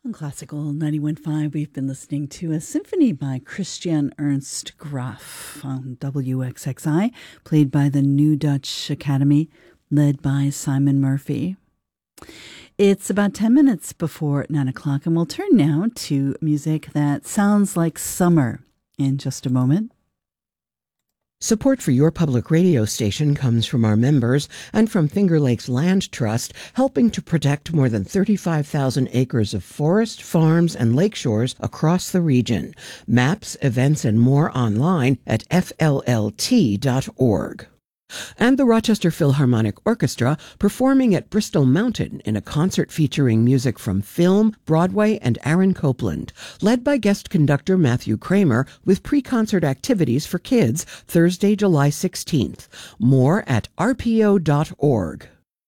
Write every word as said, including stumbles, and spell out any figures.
On Classical ninety-one point five, we've been listening to a symphony by Christian Ernst Graf on W X X I, played by the New Dutch Academy, led by Simon Murphy. It's about ten minutes before nine o'clock, and we'll turn now to music that sounds like summer in just a moment. Support for your public radio station comes from our members and from Finger Lakes Land Trust, helping to protect more than thirty-five thousand acres of forest, farms, and lakeshores across the region. Maps, events, and more online at F L L T dot org. And the Rochester Philharmonic Orchestra performing at Bristol Mountain in a concert featuring music from film, Broadway, and Aaron Copland, led by guest conductor Matthew Kramer, with pre-concert activities for kids Thursday, July sixteenth. More at R P O dot org.